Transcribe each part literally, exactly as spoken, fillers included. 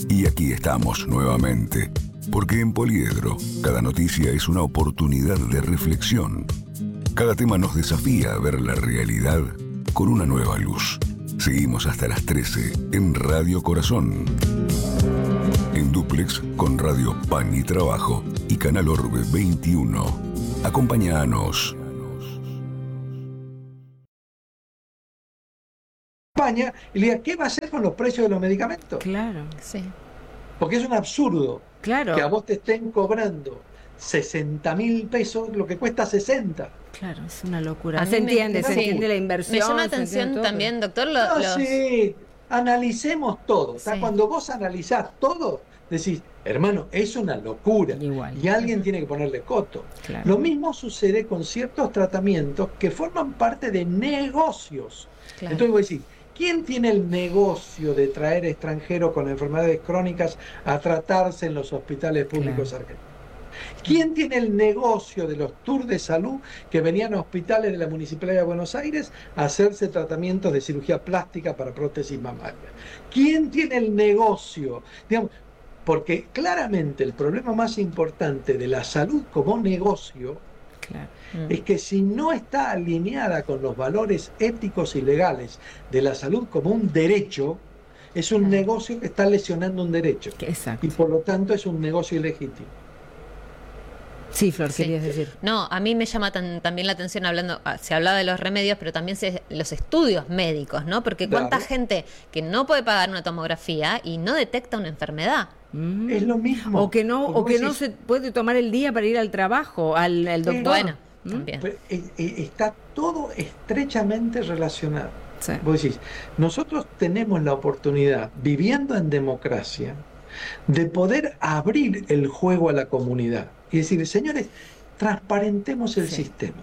Y aquí estamos nuevamente, porque en Poliedro, cada noticia es una oportunidad de reflexión. Cada tema nos desafía a ver la realidad con una nueva luz. Seguimos hasta las trece en Radio Corazón. En dúplex con Radio Pan y Trabajo y Canal Orbe veintiuno. Acompáñanos. España y le diga, ¿qué va a hacer con los precios de los medicamentos? Claro, sí. Porque es un absurdo claro. que a vos te estén cobrando sesenta mil pesos lo que cuesta sesenta. Claro, es una locura. A se entiende, me, se sí. entiende la inversión. Me llama atención también, doctor, lo, no, los... sí, analicemos todo. Sí. Cuando vos analizás todo, decís, hermano, es una locura. Igual. Y alguien tiene que ponerle coto. Claro. Lo mismo sucede con ciertos tratamientos que forman parte de negocios. Claro. Entonces voy a decir, ¿quién tiene el negocio de traer extranjeros con enfermedades crónicas a tratarse en los hospitales públicos claro. argentinos? ¿Quién tiene el negocio de los tours de salud que venían a hospitales de la Municipalidad de Buenos Aires a hacerse tratamientos de cirugía plástica para prótesis mamaria? ¿Quién tiene el negocio? Digamos, porque claramente el problema más importante de la salud como negocio claro. mm. es que si no está alineada con los valores éticos y legales de la salud como un derecho, es un claro. negocio que está lesionando un derecho. Exacto. Y por lo tanto es un negocio ilegítimo. Sí, Flor, sí. querías decir. No, a mí me llama tan, también la atención, hablando, se hablaba de los remedios, pero también se, los estudios médicos, ¿no? Porque claro. cuánta gente que no puede pagar una tomografía y no detecta una enfermedad. Mm. Es lo mismo. O que no, o que no se puede tomar el día para ir al trabajo, al, al doctor. Bueno, ¿Mm? también. Pero, eh, eh, está todo estrechamente relacionado. Sí. Vos decís, nosotros tenemos la oportunidad, viviendo en democracia, de poder abrir el juego a la comunidad y decir, señores, transparentemos el sí. sistema.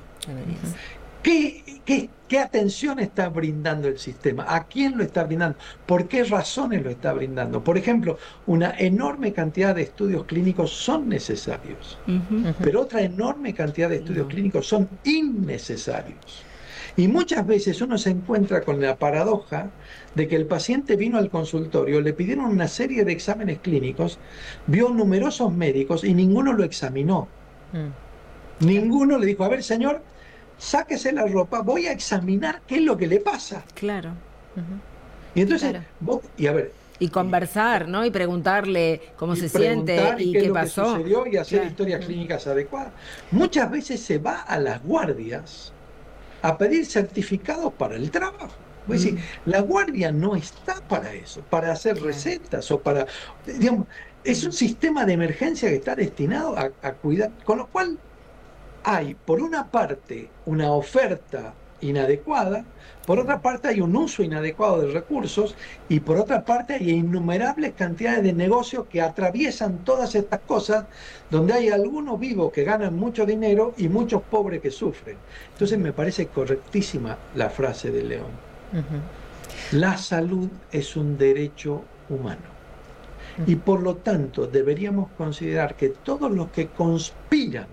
¿Qué, qué, ¿Qué atención está brindando el sistema? ¿A quién lo está brindando? ¿Por qué razones lo está brindando? Por ejemplo, una enorme cantidad de estudios clínicos son necesarios, uh-huh. pero otra enorme cantidad de estudios no. clínicos son innecesarios. Y muchas veces uno se encuentra con la paradoja de que el paciente vino al consultorio, le pidieron una serie de exámenes clínicos, vio numerosos médicos y ninguno lo examinó. Mm. Ninguno le dijo, a ver, señor, sáquese la ropa, voy a examinar qué es lo que le pasa. Claro. Uh-huh. Y entonces, claro. vos, y a ver... Y conversar, ¿no? Y preguntarle cómo y se siente y, y qué, qué es lo pasó. Que sucedió y hacer claro. historias clínicas adecuadas. Muchas veces se va a las guardias a pedir certificados para el trabajo. Voy a decir, mm. la guardia no está para eso, para hacer claro. recetas o para... Digamos, es un sistema de emergencia que está destinado a, a cuidar, con lo cual hay, por una parte, una oferta inadecuada, por otra parte hay un uso inadecuado de recursos y por otra parte hay innumerables cantidades de negocios que atraviesan todas estas cosas, donde hay algunos vivos que ganan mucho dinero y muchos pobres que sufren. Entonces me parece correctísima la frase de León. Uh-huh. La salud es un derecho humano uh-huh. y por lo tanto deberíamos considerar que todos los que conspiran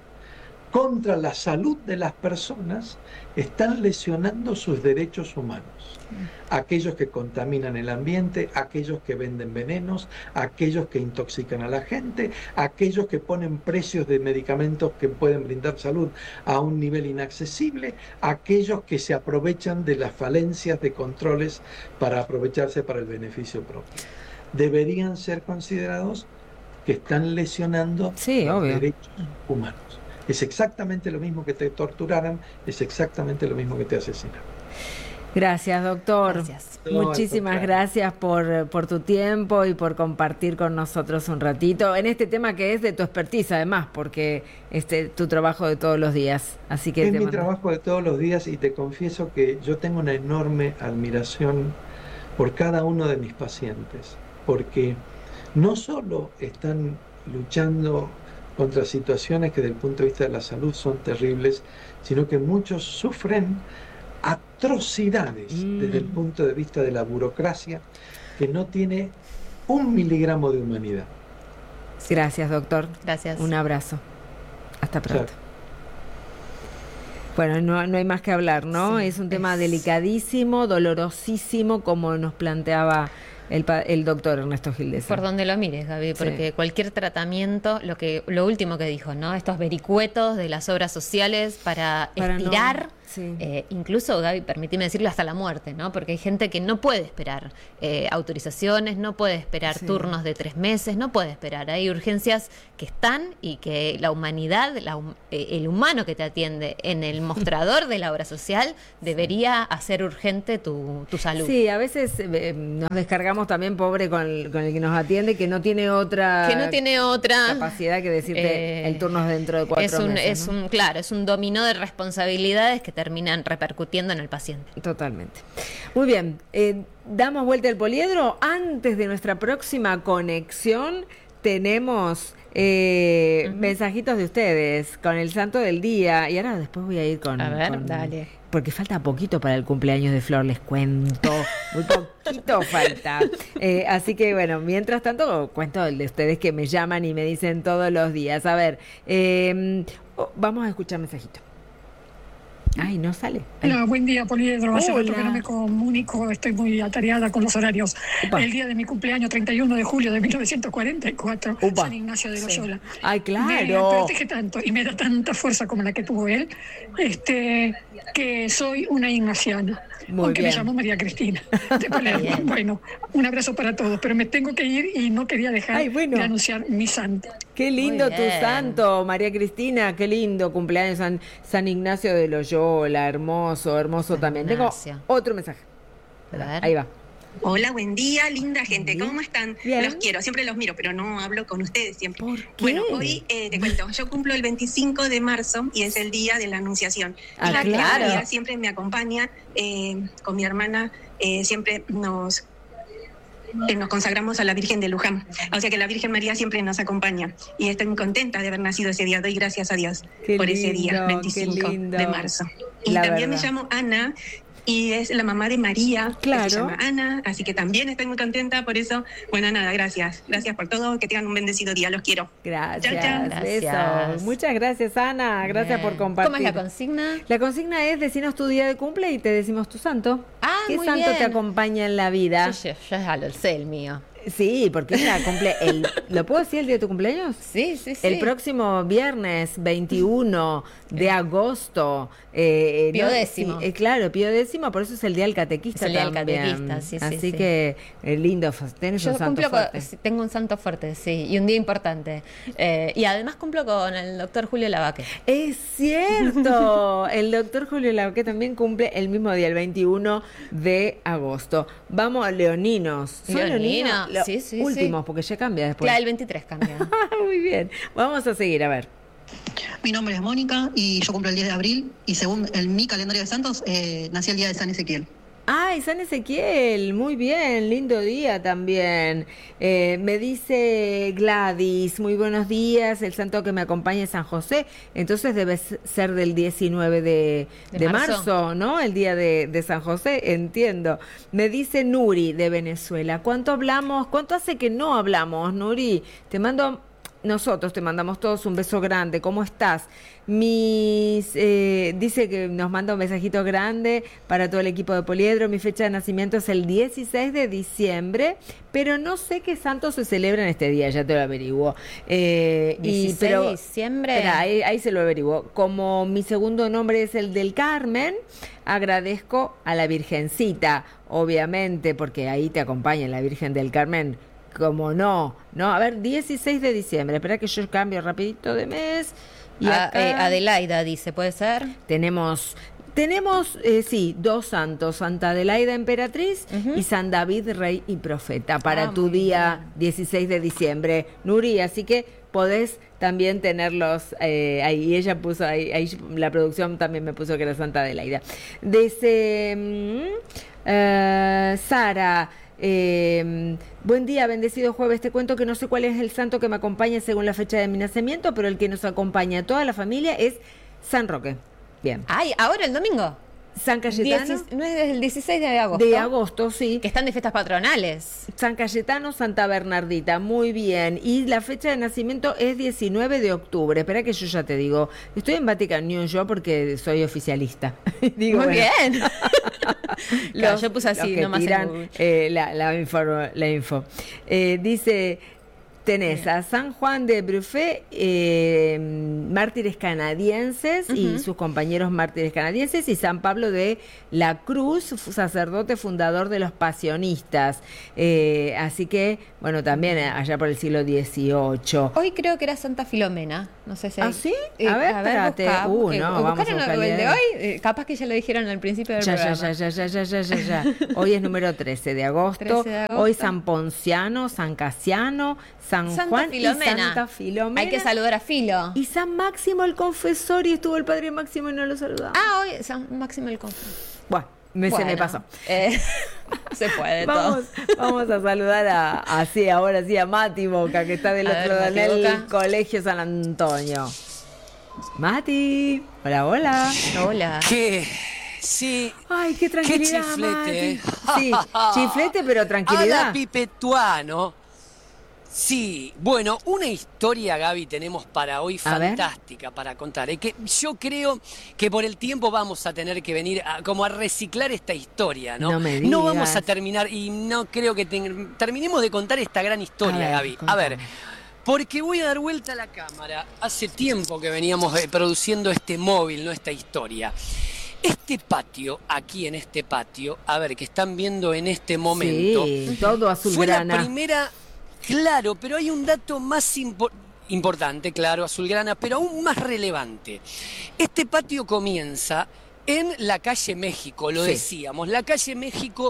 contra la salud de las personas están lesionando sus derechos humanos. Aquellos que contaminan el ambiente, aquellos que venden venenos, aquellos que intoxican a la gente, aquellos que ponen precios de medicamentos que pueden brindar salud a un nivel inaccesible, aquellos que se aprovechan de las falencias de controles para aprovecharse para el beneficio propio. Deberían ser considerados que están lesionando sí, los obvio. derechos humanos. Es exactamente lo mismo que te torturaran, es exactamente lo mismo que te asesinaran. Gracias, doctor. Gracias. Muchísimas no, gracias por, por tu tiempo y por compartir con nosotros un ratito en este tema que es de tu expertise, además, porque este tu trabajo de todos los días. Así que es te mi mando... trabajo de todos los días y te confieso que yo tengo una enorme admiración por cada uno de mis pacientes, porque no solo están luchando contra situaciones que desde el punto de vista de la salud son terribles, sino que muchos sufren atrocidades mm. desde el punto de vista de la burocracia que no tiene un miligramo de humanidad. Gracias, doctor. Gracias. Un abrazo. Hasta pronto. Chao. Bueno, no, no hay más que hablar, ¿no? Sí, es un tema es... delicadísimo, dolorosísimo, como nos planteaba el, pa- el doctor Ernesto Gildesa. Por donde lo mires, Gaby, porque Sí. cualquier tratamiento, lo que lo último que dijo, ¿no? Estos vericuetos de las obras sociales para, Para no- estirar, sí. eh, incluso, Gaby, permíteme decirlo, hasta la muerte, ¿no? Porque hay gente que no puede esperar eh, autorizaciones, no puede esperar Sí. turnos de tres meses, no puede esperar. Hay urgencias que están y que la humanidad, la hum- eh, el humano que te atiende en el mostrador de la obra social debería hacer urgente tu, tu salud. Sí, a veces eh, nos descargamos también, pobre, con el, con el que nos atiende, que no tiene otra Que no tiene otra capacidad que decirte eh, el turno es dentro de cuatro es un, meses. es ¿no? un claro, es un dominó de responsabilidades que terminan repercutiendo en el paciente. Totalmente. Muy bien, eh, damos vuelta al poliedro. Antes de nuestra próxima conexión tenemos eh, Ujú. mensajitos de ustedes con el santo del día. Y ahora después voy a ir con... A ver, con- dale. Porque falta poquito para el cumpleaños de Flor, les cuento. Muy poquito falta. Eh, así que bueno, mientras tanto, cuento el de ustedes que me llaman y me dicen todos los días. A ver, eh, oh, vamos a escuchar mensajito. Ay, no sale. Ay. Hola, buen día, Poliedro. Hace rato Hola. que no me comunico, estoy muy atareada con los horarios. Upa. El día de mi cumpleaños, treinta y uno de julio de mil novecientos cuarenta y cuatro, Upa. San Ignacio de Loyola. Ay, Me claro. protege tanto y me da tanta fuerza como la que tuvo él, este, que soy una ignaciana. Muy aunque bien. me llamo María Cristina. De Palermo. Bien. Bueno, un abrazo para todos, pero me tengo que ir y no quería dejar Ay, bueno. de anunciar mi santo. Qué lindo Muy tu bien. santo, María Cristina, qué lindo cumpleaños San, San Ignacio de Loyola, hermoso, hermoso San también. Ignacio. Tengo otro mensaje. A ver. Ahí va. Hola, buen día, linda gente. Bien. ¿Cómo están? Bien. Los quiero, siempre los miro, pero no hablo con ustedes siempre. ¿Por qué? Bueno, hoy eh, te cuento, yo cumplo el veinticinco de marzo y es el día de la Anunciación. Ah, y la Virgen claro. María siempre me acompaña, eh, con mi hermana, eh, siempre nos... eh, nos consagramos a la Virgen de Luján. O sea que la Virgen María siempre nos acompaña. Y estoy muy contenta de haber nacido ese día. Doy gracias a Dios Qué por ese día, lindo, veinticinco qué lindo. de marzo. Y La también verdad. me llamo Ana. Y es la mamá de María, Claro. que se llama Ana, así que también estoy muy contenta por eso. Bueno, nada, gracias. Gracias por todo, que tengan un bendecido día, los quiero. Gracias, Chao, chao. besos. Gracias. Muchas gracias, Ana. Gracias Bien. por compartir. ¿Cómo es la consigna? La consigna es decirnos tu día de cumple y te decimos tu santo. Ah, ¿Qué muy santo bien. te acompaña en la vida? Yo, yo- yo ya lo sé, el mío. Sí, porque ella cumple el... ¿Lo puedo decir el día de tu cumpleaños? Sí, sí, sí. El próximo viernes veintiuno de agosto. Eh, Pío ¿no? décimo. Sí, eh, claro, Pío décimo, por eso es el día del catequista Es el día del también. catequista, sí, sí, Así sí. que eh, lindo, tenés Yo un santo cumplo con- fuerte. sí, tengo un santo fuerte, sí, y un día importante. Eh, y además cumplo con el doctor Julio Lavaque. Es cierto, el doctor Julio Lauque también cumple el mismo día, el veintiuno de agosto. Vamos, leoninos. ¿Son Leonino, leoninos? Lo- sí, sí, Últimos, sí. porque ya cambia después. Claro, el veintitrés cambia. Muy bien, vamos a seguir, a ver. Mi nombre es Mónica y yo cumplo el diez de abril y según el, mi calendario de santos, eh, nací el día de San Ezequiel. Ay, San Ezequiel, muy bien, lindo día también. Eh, me dice Gladys, muy buenos días, el santo que me acompaña es San José, entonces debe ser del diecinueve de, ¿De de marzo? marzo, ¿no? El día de, de San José, entiendo. Me dice Nuri de Venezuela, ¿cuánto hablamos? ¿Cuánto hace que no hablamos, Nuri? Te mando... Nosotros te mandamos todos un beso grande. ¿Cómo estás? Mis eh, dice que nos manda un mensajito grande para todo el equipo de Poliedro. Mi fecha de nacimiento es el dieciséis de diciembre, pero no sé qué santos se celebran este día, ya te lo averiguo. Eh, y, dieciséis pero, de diciembre. Espera, ahí, ahí se lo averiguo. Como mi segundo nombre es el del Carmen, agradezco a la Virgencita, obviamente, porque ahí te acompaña la Virgen del Carmen. Como no, no, a ver, dieciséis de diciembre, espera que yo cambio rapidito de mes. Y A- acá eh, Adelaida dice, ¿puede ser? tenemos, tenemos, eh, sí, dos santos, Santa Adelaida Emperatriz Ujú. y San David Rey y Profeta, para Ah, tu muy día bien. dieciséis de diciembre, Nuri, así que podés también tenerlos eh, ahí. Y ella puso ahí, ahí, la producción también me puso que era Santa Adelaida. Dice mm, eh, Sara, Eh, buen día, bendecido jueves. Te cuento que no sé cuál es el santo que me acompaña según la fecha de mi nacimiento, pero el que nos acompaña a toda la familia es San Roque. Bien. Ay, ahora el domingo. San Cayetano Diecis- no es el dieciséis de agosto. de agosto, sí. Que están de fiestas patronales. San Cayetano, Santa Bernardita, muy bien. Y la fecha de nacimiento es diecinueve de octubre. Espera que yo ya te digo. Estoy en Vatican News yo porque soy oficialista. Digo, Muy bueno. bien. Claro, los, yo puse así, los que nomás en tiran Google. eh, la, la, info, la info. Eh, dice, tenés a San Juan de Bruffé, eh, mártires canadienses uh-huh. y sus compañeros mártires canadienses, y San Pablo de la Cruz, sacerdote fundador de los pasionistas. Eh, así que, bueno, también allá por el siglo dieciocho. Hoy creo que era Santa Filomena, no sé si hay... ¿Ah, sí? Eh, a ver, a ver, espérate. busca, Uh, busque, no, vamos a ¿buscaron el de hoy? Eh, capaz que ya lo dijeron al principio del ya, programa. Ya, ya, ya, ya, ya, ya, ya. Hoy es número trece de agosto. trece de agosto. Hoy San Ponciano, San Casiano, San Santa Juan Filomena. y Santa Filomena. Hay que saludar a Filo. Y San Máximo el Confesor, y estuvo el Padre Máximo y no lo saludamos. Ah, hoy San Máximo el Confesor. Bueno, me, bueno, se me pasó. Eh, se puede vamos, todo. Vamos a saludar a, así, ahora sí, a Mati Boca, que está del A otro ver, lado Mati del Boca. Colegio San Antonio. Mati, hola, hola. Hola. ¿Qué? Sí. Ay, qué tranquilidad, Qué chiflete. Mati. Sí, chiflete, pero tranquilidad. Ada Pipetuano. Sí, bueno, una historia, Gaby, tenemos para hoy A ver. fantástica para contar. Es que yo creo que por el tiempo vamos a tener que venir a, como a reciclar esta historia, ¿no? No me No digas. vamos a terminar, y no creo que ten- terminemos de contar esta gran historia, A ver, Gaby. A contame. ver, porque voy a dar vuelta a la cámara. Hace tiempo que veníamos eh, produciendo este móvil, ¿no? Esta historia. Este patio, aquí en este patio, a ver, que están viendo en este momento, Sí, todo fue azulgrana. la primera, claro, pero hay un dato más impo- importante, claro, azulgrana, pero aún más relevante. Este patio comienza en la calle México, lo Sí. decíamos. La calle México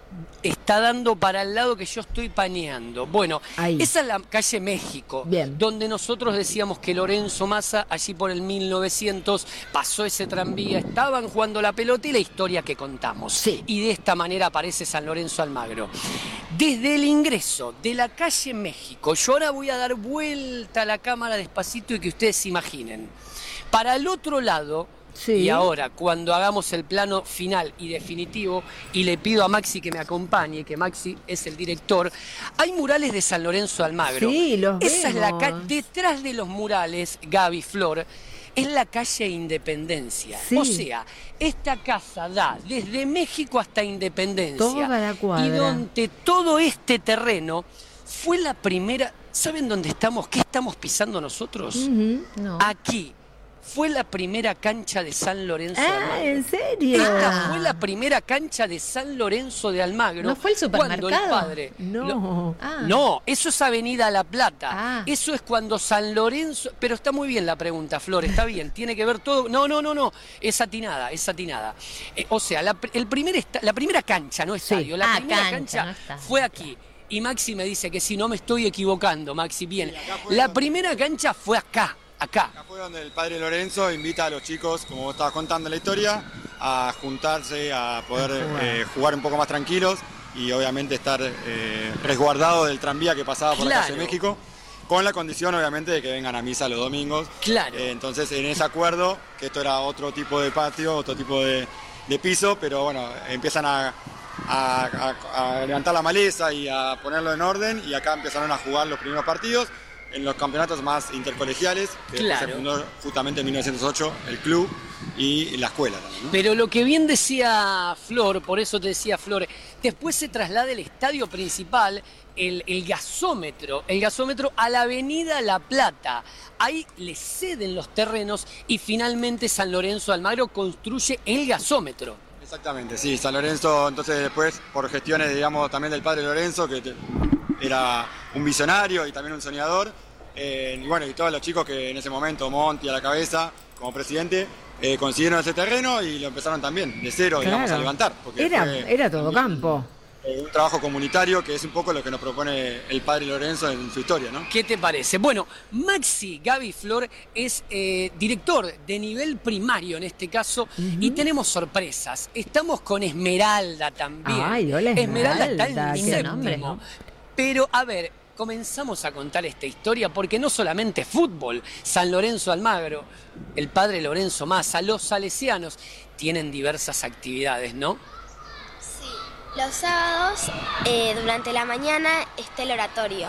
está dando para el lado que yo estoy paneando. Bueno, Ahí. esa es la calle México, Bien. donde nosotros decíamos que Lorenzo Massa, allí por el mil novecientos, pasó ese tranvía, estaban jugando la pelota y la historia que contamos. Sí. Y de esta manera aparece San Lorenzo Almagro. Desde el ingreso de la calle México, yo ahora voy a dar vuelta a la cámara despacito y que ustedes se imaginen. Para el otro lado, Sí. y ahora cuando hagamos el plano final y definitivo, y le pido a Maxi que me acompañe, que Maxi es el director, hay murales de San Lorenzo Almagro. Sí, los Esa es la ca- vemos. detrás de los murales, Gaby, Flor, es la calle Independencia. Sí. O sea, esta casa da desde México hasta Independencia. Toda la cuadra. Y donde todo este terreno fue la primera... ¿Saben dónde estamos? ¿Qué estamos pisando nosotros? Ujú. No. Aquí. Fue la primera cancha de San Lorenzo de Ah, Almagro. ¿en serio? Esta fue la primera cancha de San Lorenzo de Almagro. ¿No fue el supermercado? Cuando el padre... No. lo- Ah. No, eso es Avenida La Plata. Ah. Eso es cuando San Lorenzo... Pero está muy bien la pregunta, Flor, está bien. Tiene que ver todo... No, no, no, no. Es atinada, es atinada. Eh, o sea, la, pr- el primer esta- la primera cancha, no estadio. La Ah, primera cancha, cancha, no estadio. fue aquí. Y Maxi me dice que si no me estoy equivocando, Maxi, bien. La primera cancha fue acá, acá. Acá fue donde el padre Lorenzo invita a los chicos, como vos estabas contando la historia, a juntarse, a poder eh, jugar un poco más tranquilos y obviamente estar eh, resguardados del tranvía que pasaba por la Claro. calle México, con la condición obviamente de que vengan a misa los domingos. Claro. Eh, entonces en ese acuerdo, que esto era otro tipo de patio, otro tipo de, de piso, pero bueno, empiezan a, a- a- a levantar la maleza y a ponerlo en orden, y acá empezaron a jugar los primeros partidos en los campeonatos más intercolegiales, que después Claro. se fundó justamente en mil novecientos ocho el club y la escuela también, ¿no? Pero lo que bien decía Flor, por eso te decía Flor, después se traslada el estadio principal, el, el gasómetro, el gasómetro a la avenida La Plata. Ahí le ceden los terrenos y finalmente San Lorenzo Almagro construye el gasómetro. Exactamente, sí, San Lorenzo, entonces después, por gestiones, digamos, también del padre Lorenzo, que te- era un visionario y también un soñador, eh, y bueno, y todos los chicos que en ese momento, Monti a la cabeza, como presidente, eh, consiguieron ese terreno y lo empezaron también, de cero, digamos, Claro. a levantar. Porque Era, fue era todo campo. eh, un trabajo comunitario, que es un poco lo que nos propone el padre Lorenzo en su historia, ¿no? ¿Qué te parece? Bueno, Maxi Gaby Flor es eh, director de nivel primario en este caso, y tenemos sorpresas. Estamos con Esmeralda también. Ay, hola, Esmeralda está Esmeralda, en qué séptimo. nombre, ¿no? Pero, a ver, comenzamos a contar esta historia porque no solamente fútbol, San Lorenzo Almagro, el padre Lorenzo Massa, los salesianos tienen diversas actividades, ¿no? Sí, los sábados eh, durante la mañana está el oratorio,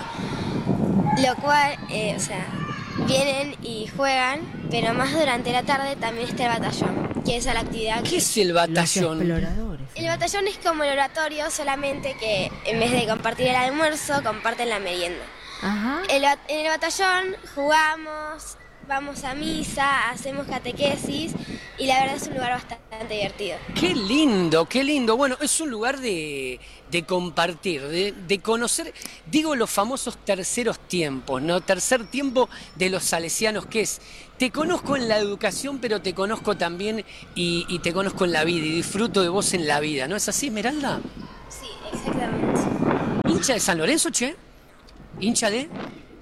lo cual, eh, o sea, vienen y juegan, pero más durante la tarde también está el batallón, que es la actividad ¿Qué que... es el Los batallón? exploradores. El batallón es como el oratorio, solamente que en vez de compartir el almuerzo, comparten la merienda. Ajá. El, ba- en el batallón jugamos, vamos a misa, hacemos catequesis y la verdad es un lugar bastante divertido. Qué lindo, qué lindo. Bueno, es un lugar de, de compartir, de, de conocer, digo, los famosos terceros tiempos, ¿no? Tercer tiempo de los salesianos, que es, te conozco en la educación, pero te conozco también y, y te conozco en la vida y disfruto de vos en la vida, ¿no es así, Esmeralda? Sí, exactamente. ¿Hincha de San Lorenzo, che? ¿Hincha de...?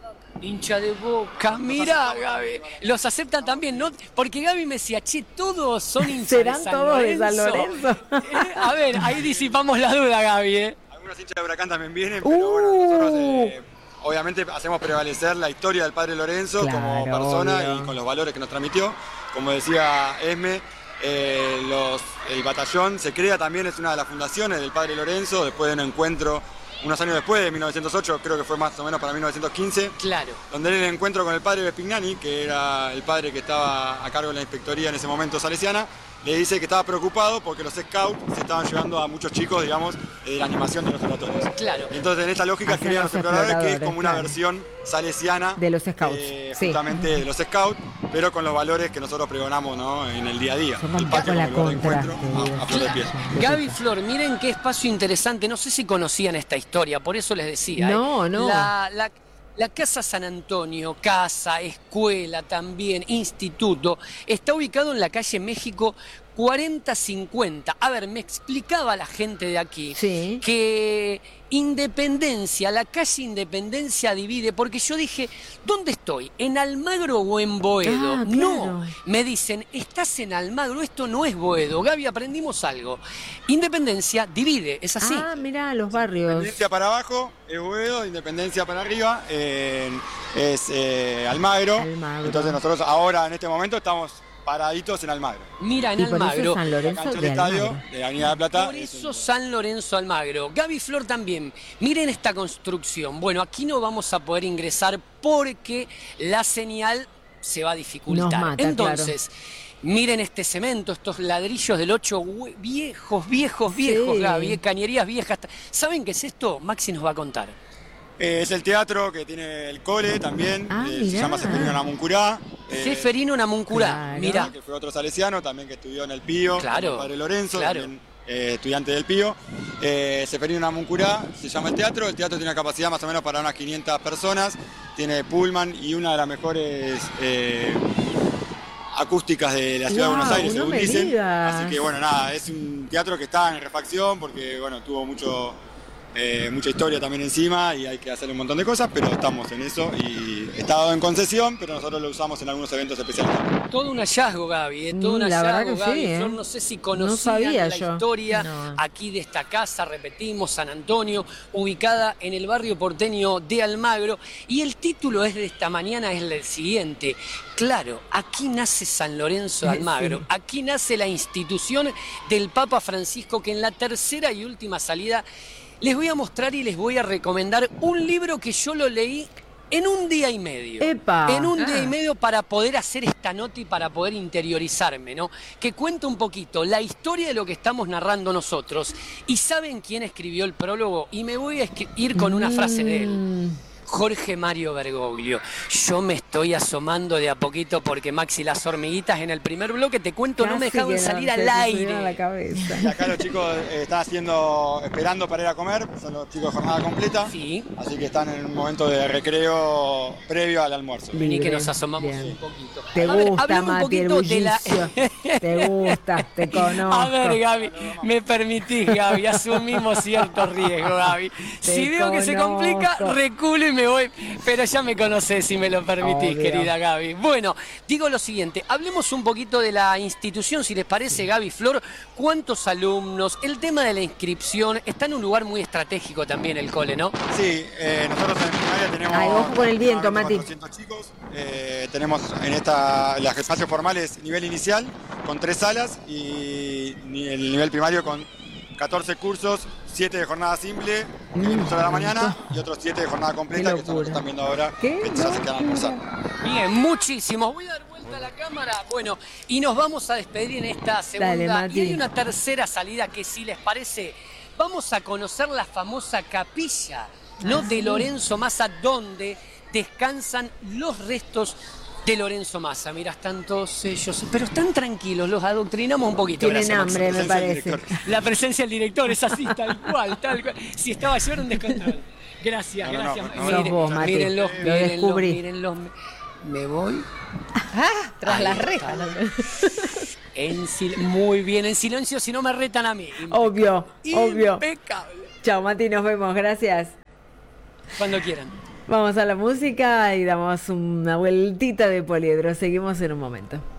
Hincha de Boca, mirá, Gaby, los aceptan también, ¿no? Porque Gaby me decía, che, todos son hinchas ¿Serán de San todos Lorenzo. de San Lorenzo? Eh, a ver, ahí disipamos la duda, Gaby, ¿eh? Algunos hinchas de Huracán también vienen, pero uh. bueno, nosotros eh, obviamente hacemos prevalecer la historia del padre Lorenzo claro, como persona obvio. y con los valores que nos transmitió. Como decía Esme, eh, los, el batallón se crea también, es una de las fundaciones del padre Lorenzo, después de un encuentro unos años después, de mil novecientos ocho, creo que fue más o menos para mil novecientos quince. Claro. Donde en el encuentro con el padre Vespignani, que era el padre que estaba a cargo de la inspectoría en ese momento salesiana, le dice que estaba preocupado porque los scouts se estaban llevando a muchos chicos, digamos, de la animación de los oratorios. Claro. Entonces, en esta lógica, Hacen crean los los exploradores, que es exploradores, como una claro. versión salesiana De los scouts, eh, sí. justamente de los scouts, pero con los valores que nosotros pregonamos, ¿no? En el día a día. Somos El un patio poco la como lugar de contra, encuentro, te digo. a, a flor de piel. Gaby, Flor, miren qué espacio interesante. No sé si conocían esta historia, por eso les decía. No, ¿eh? no. La, la, la Casa San Antonio, casa, escuela también, instituto, está ubicado en la calle México cuarenta cincuenta. A ver, me explicaba la gente de aquí Sí. que Independencia, la calle Independencia divide, porque yo dije, ¿dónde estoy? ¿En Almagro o en Boedo? Ah, claro. No, me dicen, estás en Almagro, esto no es Boedo. Gaby, aprendimos algo. Independencia divide, es así. Ah, mirá, los barrios. Independencia para abajo es Boedo, Independencia para arriba eh, es eh, Almagro. Almagro. Entonces nosotros ahora en este momento estamos paraditos en Almagro. Mira, en Y por eso Almagro. San La Lorenzo cancha del de estadio Almagro. de Avenida de Plata. Por es eso un- San Lorenzo Almagro. Gaby, Flor también. Miren esta construcción. Bueno, aquí no vamos a poder ingresar porque la señal se va a dificultar. Nos mata, Entonces, miren este cemento, estos ladrillos del ocho, hue- viejos, viejos, viejos, Sí. Gaby, eh, cañerías viejas. ¿Saben qué es esto? Maxi nos va a contar. Eh, es el teatro que tiene el cole también. Ah, eh, se mirá. llama Seferino Namuncurá. eh, Seferino Namuncurá, claro. mira. Que fue otro salesiano también que estudió en el Pío. Claro, con el padre Lorenzo, claro. también, eh, estudiante del Pío. Eh, Seferino Namuncurá se llama el teatro. El teatro tiene una capacidad más o menos para unas quinientas personas. Tiene pullman y una de las mejores eh, acústicas de la ciudad Wow, de Buenos Aires, no según me dicen. digas. Así que bueno, nada, es un teatro que está en refacción porque bueno, tuvo mucho, eh, mucha historia también encima y hay que hacer un montón de cosas, pero estamos en eso y está dado en concesión, pero nosotros lo usamos en algunos eventos especiales. Todo un hallazgo, Gaby, ¿eh? Todo un Mm, la hallazgo, verdad que Gaby. sí, ¿eh? Flor, no sé si No conocían sabía la yo. historia No. aquí de esta casa, repetimos, San Antonio, ubicada en el barrio porteño de Almagro. Y el título es de esta mañana, es el siguiente. Claro, aquí nace San Lorenzo de Almagro, Sí. aquí nace la institución del Papa Francisco, que en la tercera y última salida les voy a mostrar y les voy a recomendar un libro que yo lo leí en un día y medio. ¡Epa! En un día Ah. y medio para poder hacer esta nota y para poder interiorizarme, ¿no? Que cuenta un poquito la historia de lo que estamos narrando nosotros. ¿Y saben quién escribió el prólogo? Y me voy a escri- ir con una frase de él. Mm. Jorge Mario Bergoglio. Yo me estoy asomando de a poquito porque Maxi, las hormiguitas en el primer bloque, te cuento, no me Casi dejaban que no, salir se al te aire. subieron a la cabeza. Y acá los chicos eh, están haciendo, esperando para ir a comer, son los chicos de jornada completa, Sí. así que están en un momento de recreo previo al almuerzo. Vení que Libre, nos asomamos bien. un poquito. Te A ver, gusta, hablame un Mati, el poquito de la- bullicio. Te gusta, te conozco. A ver, Gaby, me permitís, Gaby, asumimos cierto riesgo, Gaby. Te Si veo que se complica, conozco. reculo y me voy. Pero ya me conocés, si me lo permitís, Obvio. querida Gaby. Bueno, digo lo siguiente, hablemos un poquito de la institución, si les parece, Gaby, Flor. ¿Cuántos alumnos? El tema de la inscripción está en un lugar muy estratégico también el cole, ¿no? Sí, eh, nosotros en primaria tenemos Ay, ojo con el viento, Mati. cuatrocientos chicos, eh, tenemos en esta, los espacios formales nivel inicial con tres salas y ni- el nivel primario con catorce cursos, siete de jornada simple, que Mm, empiezan a la mañana, tanto. y otros siete de jornada completa, Qué que son los que locura. están viendo ahora, ¿Qué? que ya se quedan a almorzar. Bien, muchísimo. Voy a dar vuelta ¿Está la cámara? Bueno, y nos vamos a despedir en esta segunda. Dale, Mati. Y hay una tercera salida que, si les parece, vamos a conocer la famosa capilla, ¿no? Ah, de sí. Lorenzo Massa, donde descansan los restos de Lorenzo Massa. Mira, están todos ellos, pero están tranquilos, los adoctrinamos un poquito. Tienen Gracias, hambre, Maxi. me parece. La presencia del director es así, tal cual, tal cual. Si estaba yo era un descontrol. Gracias, No, no, gracias. no, no, Miren, Sos vos, Mati. mírenlos, Lo mírenlos, descubrí. mírenlos. Me voy. Ah, tras Ahí las está. rejas. En sil- Muy bien, en silencio, si no me retan a mí. Obvio, obvio. Impecable. Chao, Mati, nos vemos. Gracias. Cuando quieran. Vamos a la música y damos una vueltita de Poliedro. Seguimos en un momento.